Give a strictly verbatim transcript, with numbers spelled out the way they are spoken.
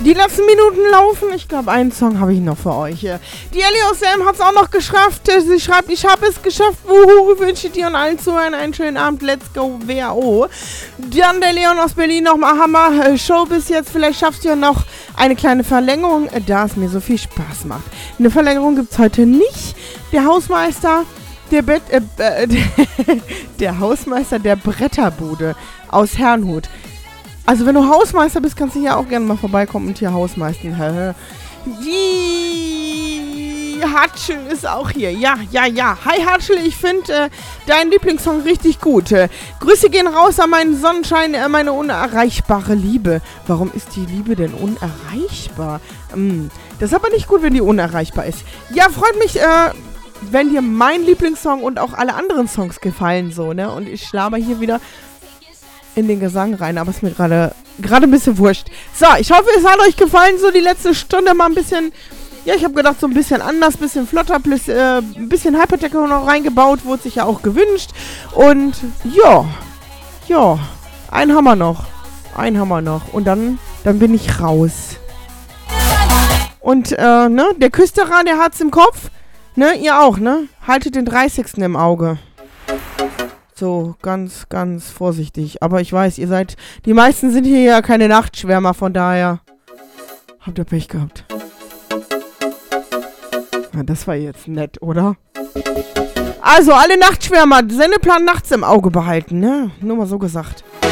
Die letzten Minuten laufen. Ich glaube, einen Song habe ich noch für euch. Die Ellie aus Selm hat es auch noch geschafft. Sie schreibt, ich habe es geschafft. Wuhu, wünsche dir und allen Zuhörern einen schönen Abend. Let's go, W A O. Dann der Leon aus Berlin nochmal Hammer. Show bis jetzt. Vielleicht schaffst du ja noch eine kleine Verlängerung, da es mir so viel Spaß macht. Eine Verlängerung gibt es heute nicht. Der Hausmeister, der Bett, äh, äh, der Hausmeister der Bretterbude aus Herrnhut. Also wenn du Hausmeister bist, kannst du hier auch gerne mal vorbeikommen und hier Hausmeistern. Die Hatschel ist auch hier. Ja, ja, ja. Hi Hatschel, ich finde äh, deinen Lieblingssong richtig gut. Äh, Grüße gehen raus an meinen Sonnenschein, äh, meine unerreichbare Liebe. Warum ist die Liebe denn unerreichbar? Hm, das ist aber nicht gut, wenn die unerreichbar ist. Ja, freut mich, äh, wenn dir mein Lieblingssong und auch alle anderen Songs gefallen, so, ne? Und ich schlaber hier wieder in den Gesang rein, aber ist mir gerade gerade ein bisschen wurscht. So, ich hoffe, es hat euch gefallen, so die letzte Stunde mal ein bisschen, ja, ich habe gedacht, so ein bisschen anders, ein bisschen flotter, plus, äh, ein bisschen Hypertechno noch reingebaut, wurde sich ja auch gewünscht. Und ja, ja, einen haben wir noch. Einen haben wir noch. Und dann, dann bin ich raus. Und, äh, ne, der Küsterer, der hat's im Kopf. Ne, ihr auch, ne? Haltet den dreißigsten im Auge. So, ganz, ganz vorsichtig. Aber ich weiß, ihr seid, die meisten sind hier ja keine Nachtschwärmer, von daher habt ihr Pech gehabt. Ja, das war jetzt nett, oder? Also, alle Nachtschwärmer, Sendeplan nachts im Auge behalten, ne? Nur mal so gesagt.